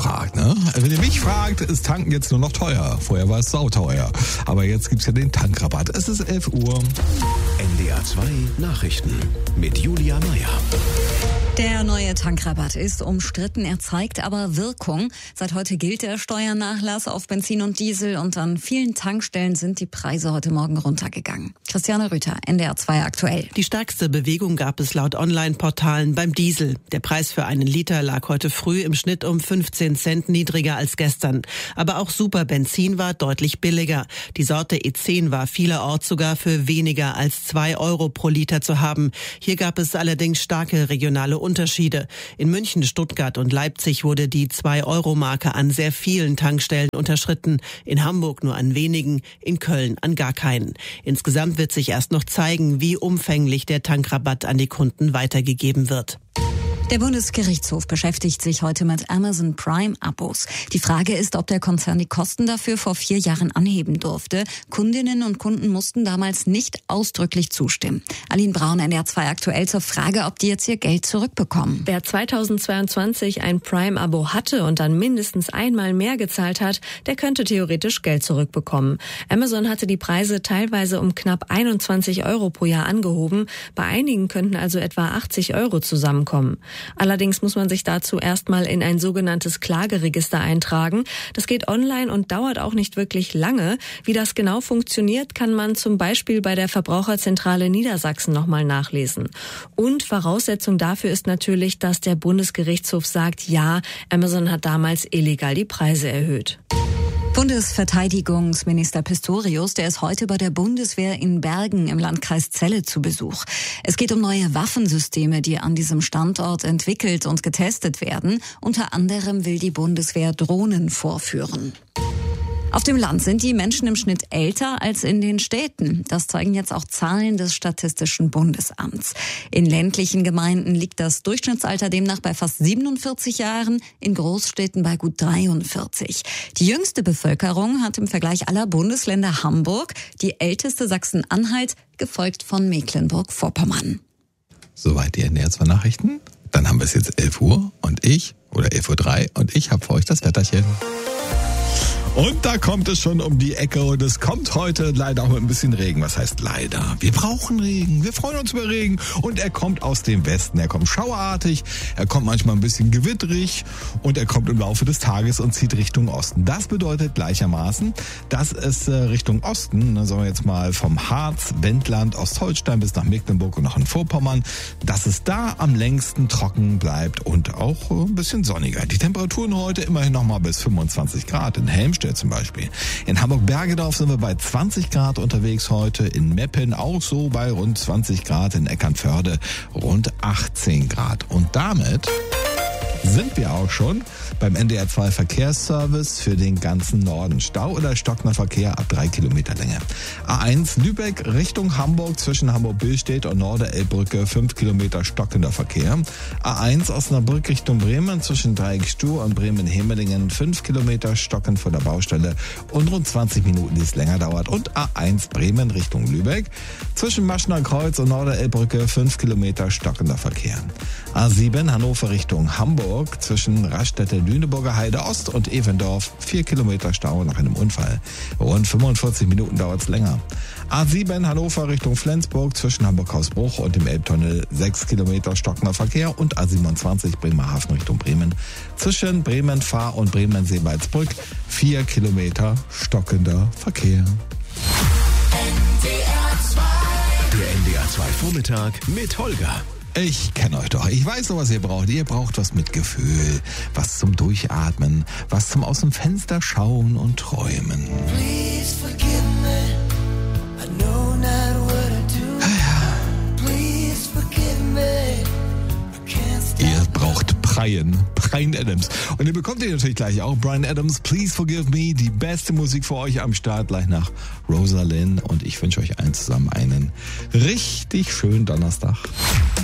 fragt, ne? Wenn ihr mich fragt, ist Tanken jetzt nur noch teuer. Vorher war es sauteuer. Aber jetzt gibt's ja den Tankrabatt. Es ist 11 Uhr. NDR 2 Nachrichten mit Julia Meyer. Der neue Tankrabatt ist umstritten, er zeigt aber Wirkung. Seit heute gilt der Steuernachlass auf Benzin und Diesel und an vielen Tankstellen sind die Preise heute Morgen runtergegangen. Christiane Rüther, NDR 2 aktuell. Die stärkste Bewegung gab es laut Online-Portalen beim Diesel. Der Preis für einen Liter lag heute früh im Schnitt um 15 Cent niedriger als gestern. Aber auch Superbenzin war deutlich billiger. Die Sorte E10 war vielerorts sogar für weniger als 2 Euro pro Liter zu haben. Hier gab es allerdings starke regionale Unterschiede. In München, Stuttgart und Leipzig wurde die 2-Euro-Marke an sehr vielen Tankstellen unterschritten. In Hamburg nur an wenigen, in Köln an gar keinen. Insgesamt wird sich erst noch zeigen, wie umfänglich der Tankrabatt an die Kunden weitergegeben wird. Der Bundesgerichtshof beschäftigt sich heute mit Amazon Prime-Abos. Die Frage ist, ob der Konzern die Kosten dafür vor 4 Jahren anheben durfte. Kundinnen und Kunden mussten damals nicht ausdrücklich zustimmen. Aline Braun, NDR 2 aktuell zur Frage, ob die jetzt ihr Geld zurückbekommen. Wer 2022 ein Prime-Abo hatte und dann mindestens einmal mehr gezahlt hat, der könnte theoretisch Geld zurückbekommen. Amazon hatte die Preise teilweise um knapp 21 Euro pro Jahr angehoben. Bei einigen könnten also etwa 80 Euro zusammenkommen. Allerdings muss man sich dazu erstmal in ein sogenanntes Klageregister eintragen. Das geht online und dauert auch nicht wirklich lange. Wie das genau funktioniert, kann man zum Beispiel bei der Verbraucherzentrale Niedersachsen nochmal nachlesen. Und Voraussetzung dafür ist natürlich, dass der Bundesgerichtshof sagt, ja, Amazon hat damals illegal die Preise erhöht. Bundesverteidigungsminister Pistorius, der ist heute bei der Bundeswehr in Bergen im Landkreis Celle zu Besuch. Es geht um neue Waffensysteme, die an diesem Standort entwickelt und getestet werden. Unter anderem will die Bundeswehr Drohnen vorführen. Auf dem Land sind die Menschen im Schnitt älter als in den Städten. Das zeigen jetzt auch Zahlen des Statistischen Bundesamts. In ländlichen Gemeinden liegt das Durchschnittsalter demnach bei fast 47 Jahren, in Großstädten bei gut 43. Die jüngste Bevölkerung hat im Vergleich aller Bundesländer Hamburg, die älteste Sachsen-Anhalt, gefolgt von Mecklenburg-Vorpommern. Soweit die NDR 2 Nachrichten. Dann haben wir es jetzt 11 Uhr und ich, oder 11.03 Uhr und ich habe für euch das Wetterchen. Und da kommt es schon um die Ecke und es kommt heute leider auch mit ein bisschen Regen. Was heißt leider? Wir brauchen Regen, wir freuen uns über Regen und er kommt aus dem Westen. Er kommt schauerartig, er kommt manchmal ein bisschen gewitterig und er kommt im Laufe des Tages und zieht Richtung Osten. Das bedeutet gleichermaßen, dass es Richtung Osten, sagen wir jetzt mal vom Harz, Wendland, Ostholstein bis nach Mecklenburg und nach in Vorpommern, dass es da am längsten trocken bleibt und auch ein bisschen sonniger. Die Temperaturen heute immerhin nochmal bis 25 Grad in Helmstedt zum Beispiel. In Hamburg-Bergedorf sind wir bei 20 Grad unterwegs heute, in Meppen auch so bei rund 20 Grad, in Eckernförde rund 18 Grad. Und damit sind wir auch schon beim NDR 2 Verkehrsservice für den ganzen Norden. Stau oder stockender Verkehr ab 3 Kilometer Länge. A1 Lübeck Richtung Hamburg zwischen Hamburg-Billstedt und Norderelbbrücke 5 Kilometer stockender Verkehr. A1 Osnabrück Richtung Bremen zwischen Dreieckstuhl und Bremen-Hemelingen 5 Kilometer stockend vor der Baustelle und rund 20 Minuten, die es länger dauert. Und A1 Bremen Richtung Lübeck zwischen Maschner Kreuz und Norderelbbrücke 5 Kilometer stockender Verkehr. A7 Hannover Richtung Hamburg zwischen Raststätte Lüneburger Heide Ost und Evendorf 4 Kilometer Stau nach einem Unfall. Rund 45 Minuten dauert es länger. A7 Hannover Richtung Flensburg zwischen Hamburg-Hausbruch und dem Elbtunnel 6 Kilometer stockender Verkehr und A27 Bremerhaven Richtung Bremen zwischen Bremen-Fahr und Bremen-Seebaldsbrück 4 Kilometer stockender Verkehr. Der NDR 2 Vormittag mit Holger. Ich kenne euch doch. Ich weiß doch, was ihr braucht. Ihr braucht was mit Gefühl, was zum Durchatmen, was zum aus dem Fenster schauen und träumen. Please forgive me. I know not what I do. Please forgive me. I can't stop. Ihr braucht Bryan Adams. Und ihr bekommt ihr natürlich gleich auch. Bryan Adams, Please Forgive Me. Die beste Musik für euch am Start gleich nach Rosalind. Und ich wünsche euch allen zusammen einen richtig schönen Donnerstag.